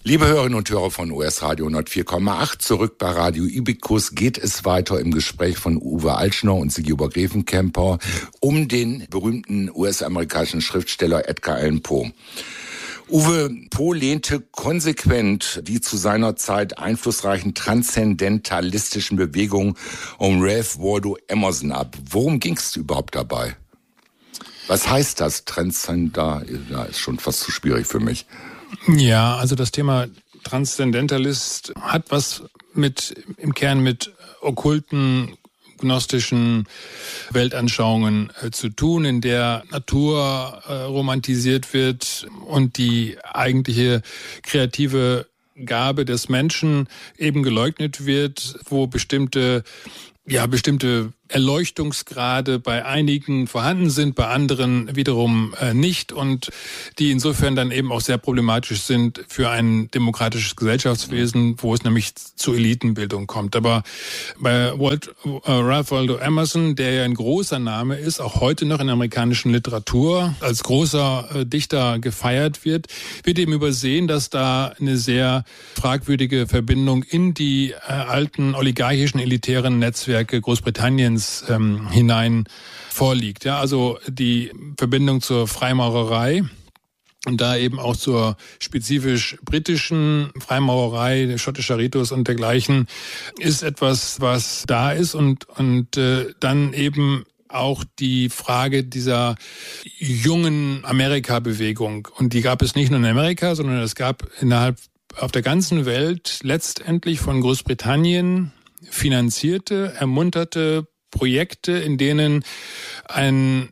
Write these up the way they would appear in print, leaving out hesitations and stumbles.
Liebe Hörerinnen und Hörer von US Radio 104,8, zurück bei Radio Ibikus geht es weiter im Gespräch von Uwe Altschner und Sigi Obergräfenkämper um den berühmten US-amerikanischen Schriftsteller Edgar Allan Poe. Uwe, Poe lehnte konsequent die zu seiner Zeit einflussreichen transzendentalistischen Bewegungen um Ralph Waldo Emerson ab. Worum ging es überhaupt dabei? Was heißt das? Transzendental? Ja, ist schon fast zu schwierig für mich. Ja, also das Thema Transzendentalist hat was im Kern mit okkulten, gnostischen Weltanschauungen zu tun, in der Natur romantisiert wird und die eigentliche kreative Gabe des Menschen eben geleugnet wird, wo bestimmte Erleuchtungsgrade bei einigen vorhanden sind, bei anderen wiederum nicht und die insofern dann eben auch sehr problematisch sind für ein demokratisches Gesellschaftswesen, wo es nämlich zu Elitenbildung kommt. Aber bei Ralph Waldo Emerson, der ja ein großer Name ist, auch heute noch in der amerikanischen Literatur als großer Dichter gefeiert wird eben übersehen, dass da eine sehr fragwürdige Verbindung in die alten oligarchischen elitären Netzwerke Großbritanniens hinein vorliegt. Ja, also die Verbindung zur Freimaurerei und da eben auch zur spezifisch britischen Freimaurerei, schottischer Ritus und dergleichen ist etwas, was da ist und dann eben auch die Frage dieser jungen Amerika-Bewegung. Und die gab es nicht nur in Amerika, sondern es gab auf der ganzen Welt letztendlich von Großbritannien finanzierte, ermunterte Projekte, in denen eine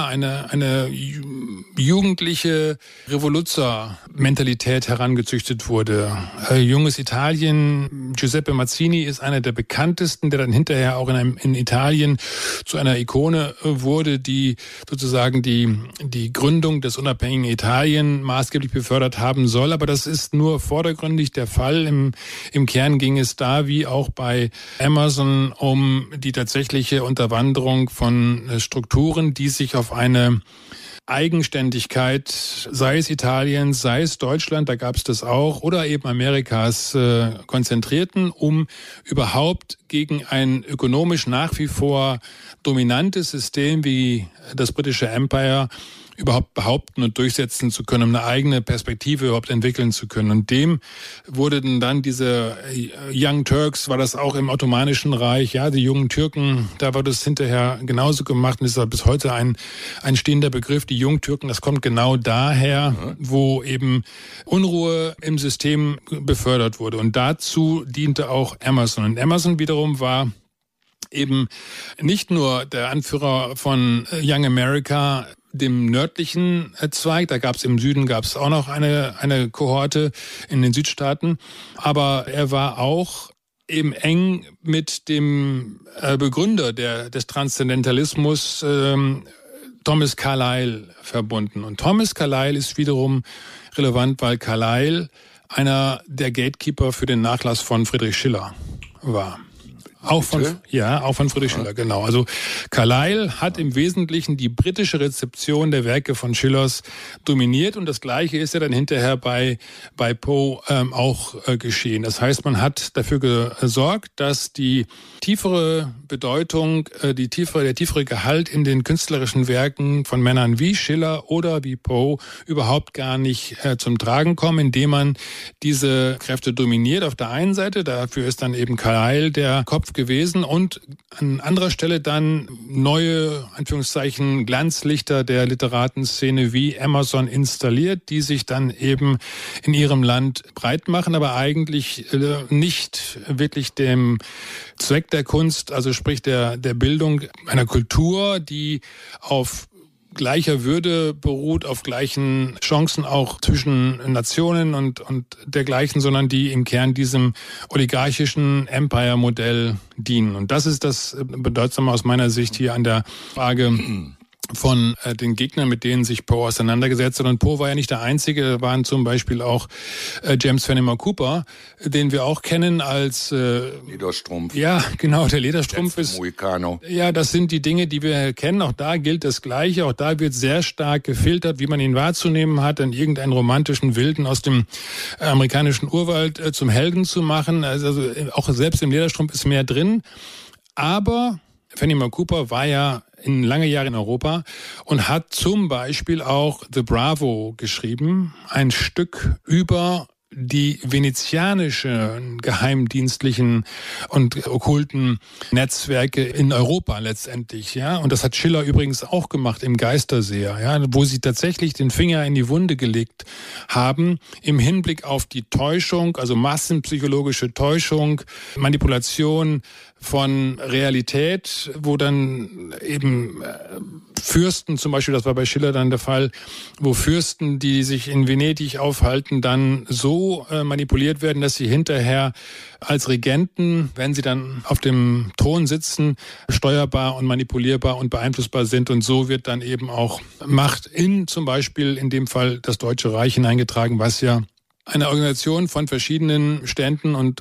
jugendliche Revoluzzer-Mentalität herangezüchtet wurde. Junges Italien, Giuseppe Mazzini ist einer der bekanntesten, der dann hinterher auch in Italien zu einer Ikone wurde, die sozusagen die Gründung des unabhängigen Italien maßgeblich befördert haben soll. Aber das ist nur vordergründig der Fall. Im Kern ging es da, wie auch bei Emerson, um die tatsächliche Unterwanderung von Strukturen, die sich auf eine Eigenständigkeit, sei es Italien, sei es Deutschland, da gab es das auch, oder eben Amerikas konzentrierten, um überhaupt gegen ein ökonomisch nach wie vor dominantes System wie das britische Empire überhaupt behaupten und durchsetzen zu können, um eine eigene Perspektive überhaupt entwickeln zu können. Und dem wurden dann diese Young Turks, war das auch im Ottomanischen Reich, ja, die jungen Türken, da wurde es hinterher genauso gemacht und ist bis heute ein stehender Begriff, die Jungtürken, das kommt genau daher, wo eben Unruhe im System befördert wurde. Und dazu diente auch Emerson. Und Emerson wiederum war eben nicht nur der Anführer von Young America, dem nördlichen Zweig, da gab es im Süden auch noch eine Kohorte in den Südstaaten, aber er war auch eben eng mit dem Begründer des Transzendentalismus, Thomas Carlyle, verbunden. Und Thomas Carlyle ist wiederum relevant, weil Carlyle einer der Gatekeeper für den Nachlass von Friedrich Schiller war. Auch von Friedrich Schiller, genau. Also Carlyle hat im Wesentlichen die britische Rezeption der Werke von Schillers dominiert und das Gleiche ist ja dann hinterher bei Poe auch geschehen. Das heißt, man hat dafür gesorgt, dass die tiefere Bedeutung, der tiefere Gehalt in den künstlerischen Werken von Männern wie Schiller oder wie Poe überhaupt gar nicht zum Tragen kommen, indem man diese Kräfte dominiert. Auf der einen Seite, dafür ist dann eben Carlyle der Kopf gewesen und an anderer Stelle dann neue, Anführungszeichen, Glanzlichter der Literatenszene wie Emerson installiert, die sich dann eben in ihrem Land breit machen, aber eigentlich nicht wirklich dem Zweck der Kunst, also sprich der Bildung einer Kultur, die auf gleicher Würde beruht, auf gleichen Chancen auch zwischen Nationen und dergleichen, sondern die im Kern diesem oligarchischen Empire-Modell dienen. Und das ist das Bedeutsame aus meiner Sicht hier an der Frage, von den Gegnern, mit denen sich Poe auseinandergesetzt hat. Und Poe war ja nicht der Einzige, waren zum Beispiel auch James Fenimore Cooper, den wir auch kennen als Lederstrumpf. Ja, genau, der Lederstrumpf ist. Mohicano. Ja, das sind die Dinge, die wir kennen. Auch da gilt das Gleiche. Auch da wird sehr stark gefiltert, wie man ihn wahrzunehmen hat, in irgendeinen romantischen Wilden aus dem amerikanischen Urwald zum Helden zu machen. Also auch selbst im Lederstrumpf ist mehr drin. Aber Fenimore Cooper war ja lange Jahre in Europa und hat zum Beispiel auch The Bravo geschrieben, ein Stück über die venezianischen geheimdienstlichen und okkulten Netzwerke in Europa letztendlich, ja. Und das hat Schiller übrigens auch gemacht im Geisterseher, ja, wo sie tatsächlich den Finger in die Wunde gelegt haben im Hinblick auf die Täuschung, also massenpsychologische Täuschung, Manipulation von Realität, wo dann eben Fürsten, zum Beispiel, das war bei Schiller dann der Fall, wo Fürsten, die sich in Venedig aufhalten, dann so manipuliert werden, dass sie hinterher als Regenten, wenn sie dann auf dem Thron sitzen, steuerbar und manipulierbar und beeinflussbar sind. Und so wird dann eben auch Macht in zum Beispiel in dem Fall das Deutsche Reich hineingetragen, was ja eine Organisation von verschiedenen Ständen und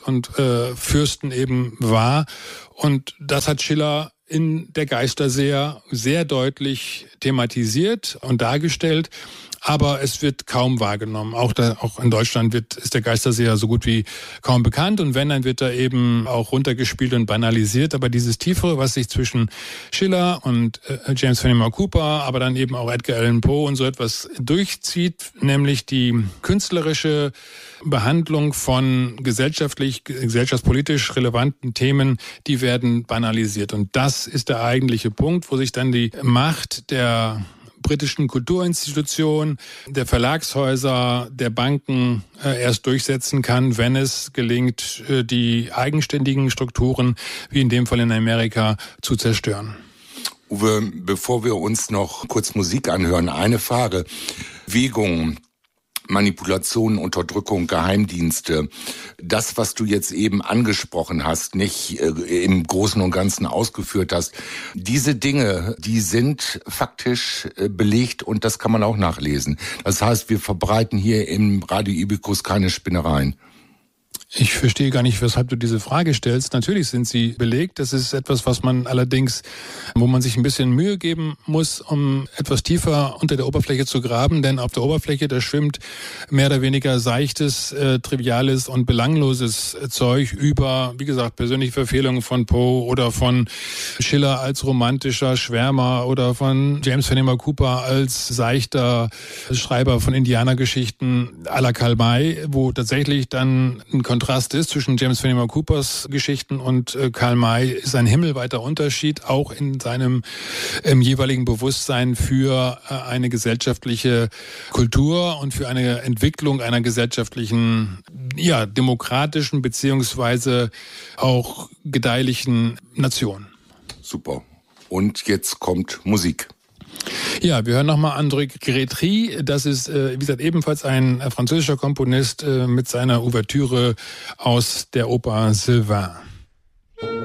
Fürsten eben war. Und das hat Schiller in der Geisterseher sehr deutlich thematisiert und dargestellt. Aber es wird kaum wahrgenommen. Auch in Deutschland ist der Geisterseher so gut wie kaum bekannt. Und wenn, dann wird er eben auch runtergespielt und banalisiert. Aber dieses Tiefere, was sich zwischen Schiller und James Fenimore Cooper, aber dann eben auch Edgar Allan Poe und so etwas durchzieht, nämlich die künstlerische Behandlung von gesellschaftspolitisch relevanten Themen, die werden banalisiert. Und das ist der eigentliche Punkt, wo sich dann die Macht der britischen Kulturinstitutionen, der Verlagshäuser, der Banken erst durchsetzen kann, wenn es gelingt, die eigenständigen Strukturen, wie in dem Fall in Amerika, zu zerstören. Uwe, bevor wir uns noch kurz Musik anhören, eine Frage. Bewegung, Manipulation, Unterdrückung, Geheimdienste. Das, was du jetzt eben angesprochen hast, nicht im Großen und Ganzen ausgeführt hast. Diese Dinge, die sind faktisch belegt und das kann man auch nachlesen. Das heißt, wir verbreiten hier im Radio Ibikus keine Spinnereien. Ich verstehe gar nicht, weshalb du diese Frage stellst. Natürlich sind sie belegt. Das ist etwas, was man allerdings, wo man sich ein bisschen Mühe geben muss, um etwas tiefer unter der Oberfläche zu graben. Denn auf der Oberfläche, da schwimmt mehr oder weniger seichtes, triviales und belangloses Zeug über, wie gesagt, persönliche Verfehlungen von Poe oder von Schiller als romantischer Schwärmer oder von James Fenimore Cooper als seichter Schreiber von Indianergeschichten à la Karl May, wo tatsächlich dann ein Kontrast ist zwischen James Fenimore Coopers Geschichten und Karl May, ist ein himmelweiter Unterschied, auch in seinem jeweiligen Bewusstsein für eine gesellschaftliche Kultur und für eine Entwicklung einer gesellschaftlichen, demokratischen beziehungsweise auch gedeihlichen Nation. Super. Und jetzt kommt Musik. Ja, wir hören nochmal André Grétry. Das ist, wie gesagt, ebenfalls ein französischer Komponist mit seiner Ouvertüre aus der Oper Sylvain.